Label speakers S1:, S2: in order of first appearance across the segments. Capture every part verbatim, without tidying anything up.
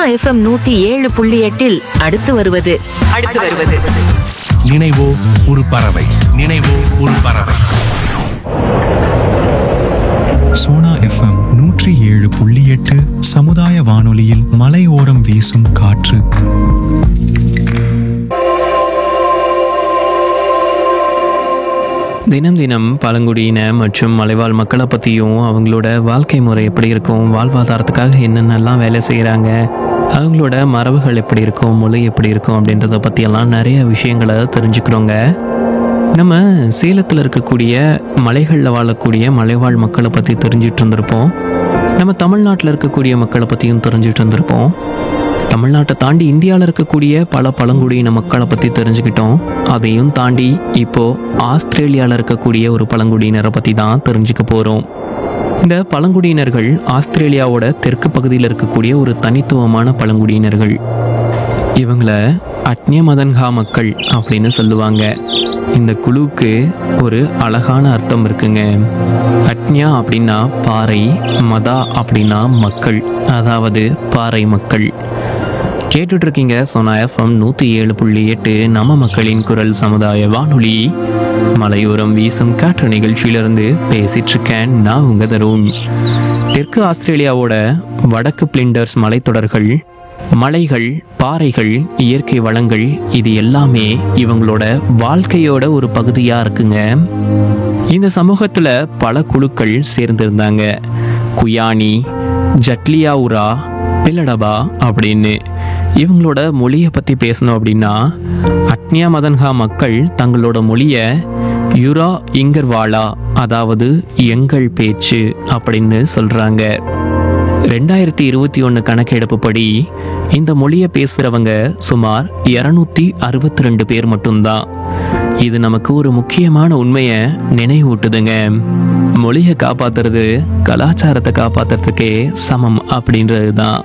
S1: Sona FM நூத்தி ஏழு புள்ளி எட்டில் அடுத்து வருவது அடுத்து வருவது
S2: நினைவோ ஒரு பறவை நினைவோ ஒரு பறவை.
S3: சோனா எஃப்எம் நூற்றி ஏழு புள்ளி எட்டு சமுதாய வானொலியில் மலையோரம் வீசும் காற்று.
S4: தினம் தினம் பழங்குடியின மற்றும் மலைவாழ் மக்களை பற்றியும் அவங்களோட வாழ்க்கை முறை எப்படி இருக்கும், வாழ்வாதாரத்துக்காக என்னென்னலாம் வேலை செய்கிறாங்க, அவங்களோட மரபுகள் எப்படி இருக்கும், மொழி எப்படி இருக்கும் அப்படின்றத பற்றியெல்லாம் நிறைய விஷயங்களை தெரிஞ்சுக்கிறோங்க. நம்ம சேலத்தில் இருக்கக்கூடிய மலைகளில் வாழக்கூடிய மலைவாழ் மக்களை பற்றி தெரிஞ்சிட்டு இருந்திருப்போம். நம்ம தமிழ்நாட்டில் இருக்கக்கூடிய மக்களை பற்றியும் தெரிஞ்சிட்டு இருந்திருப்போம். தமிழ்நாட்டை தாண்டி இந்தியாவில் இருக்கக்கூடிய பல பழங்குடியின மக்களை பற்றி தெரிஞ்சுக்கிட்டோம். அதையும் தாண்டி இப்போது ஆஸ்திரேலியாவில் இருக்கக்கூடிய ஒரு பழங்குடியினரை பற்றி தான் தெரிஞ்சுக்க போகிறோம். இந்த பழங்குடியினர்கள் ஆஸ்திரேலியாவோட தெற்கு பகுதியில் இருக்கக்கூடிய ஒரு தனித்துவமான பழங்குடியினர்கள். இவங்கள அட்னியமதன்ஹா மக்கள் அப்படின்னு சொல்லுவாங்க. இந்த குழுவுக்கு ஒரு அழகான அர்த்தம் இருக்குங்க. அட்னியா அப்படின்னா பாறை, மதா அப்படின்னா மக்கள், அதாவது பாறை மக்கள். கேட்டுட்டு இருக்கீங்க சோனா எஃப்எம் நூற்றி ஏழு புள்ளி எட்டு நம்ம மக்களின் குரல் சமுதாய வானொலி. மலையோரம் வீசும் காற்று நிகழ்ச்சியிலிருந்து பேசிட்டு இருக்கேன் நான் உங்க தருண். தெற்கு ஆஸ்திரேலியாவோட வடக்கு பிளிண்டர்ஸ் மலைத்தொடர்கள், மலைகள், பாறைகள், இயற்கை வளங்கள், இது எல்லாமே இவங்களோட வாழ்க்கையோட ஒரு பகுதியா இருக்குங்க. இந்த சமூகத்துல பல குழுக்கள் சேர்ந்திருந்தாங்க. குயானி, ஜட்லியாவுரா, பில்லடபா அப்படின்னு. இவங்களோட மொழியை பற்றி பேசணும் அப்படின்னா, அட்னியமதன்ஹா மக்கள் தங்களோட மொழியை யுரா இங்கர்வாலா, அதாவது எங்கள் பேச்சு அப்படின்னு சொல்கிறாங்க. ரெண்டாயிரத்தி இருபத்தி ஒன்று கணக்கெடுப்புப்படி இந்த மொழியை பேசுகிறவங்க சுமார் இரநூத்தி அறுபத்தி ரெண்டு பேர் மட்டும்தான். இது நமக்கு ஒரு முக்கியமான உண்மையை நினைவூட்டுதுங்க. மொழியை காப்பாற்றுறது கலாச்சாரத்தை காப்பாற்றுறதுக்கே சமம் அப்படின்றது தான்.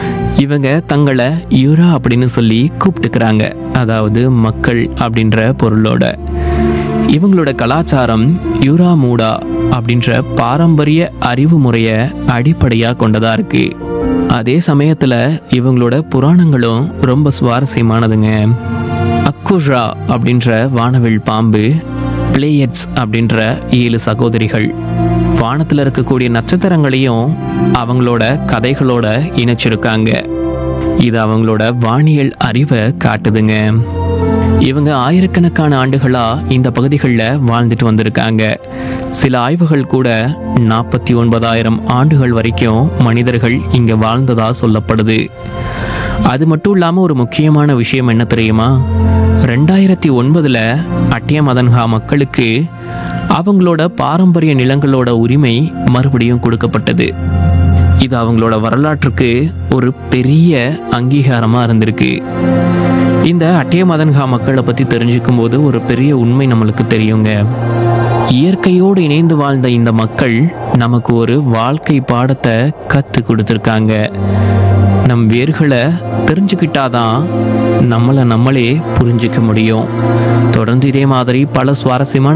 S4: இவங்க தங்களை யூரா அப்படின்னு சொல்லி கூப்பிட்டுக்கிறாங்க, அதாவது மக்கள் அப்படின்ற பொருளோட. இவங்களோட கலாச்சாரம் யூரா மூடா அப்படின்ற பாரம்பரிய அறிவு முறையை அடிப்படையாக கொண்டதாக இருக்கு. அதே சமயத்தில் இவங்களோட புராணங்களும் ரொம்ப சுவாரஸ்யமானதுங்க. அக்குஷா அப்படின்ற வானவில் பாம்பு, பிளேயட்ஸ் அப்படின்ற ஏழு சகோதரிகள், வானத்தில் இருக்கக்கூடிய நட்சத்திரங்களையும் அவங்களோட கதைகளோட இணைச்சிருக்காங்க. இது அவங்களோட வானியல் அறிவை காட்டுதுங்க. இவங்க ஆயிரக்கணக்கான ஆண்டுகளா இந்த பகுதிகளில் வாழ்ந்துட்டு வந்திருக்காங்க. சில ஆய்வுகள் கூட நாற்பத்தி ஒன்பதாயிரம் ஆண்டுகள் வரைக்கும் மனிதர்கள் இங்க வாழ்ந்ததா சொல்லப்படுது. அது மட்டும் இல்லாமல் ஒரு முக்கியமான விஷயம் என்ன தெரியுமா? ரெண்டாயிரத்தி ஒன்பதுல அட்னியமதன்ஹா மக்களுக்கு அவங்களோட பாரம்பரிய நிலங்களோட உரிமை மறுபடியும் கொடுக்கப்பட்டது. இது அவங்களோட வரலாற்றுக்கு ஒரு பெரிய அங்கீகாரமாக இருந்திருக்கு. இந்த அட்னியமதன்ஹா மக்களை பற்றி தெரிஞ்சுக்கும் போது ஒரு பெரிய உண்மை நம்மளுக்கு தெரியுங்க. இயற்கையோடு இணைந்து வாழ்ந்த இந்த மக்கள் நமக்கு ஒரு வாழ்க்கை பாடத்தை கற்றுக் கொடுத்துருக்காங்க. நம் வேர்களை தெரிஞ்சுக்கிட்டாதான் நம்மளை நம்மளே புரிஞ்சிக்க முடியும். தொடர்ந்து இதே மாதிரி பல சுவாரஸ்யமான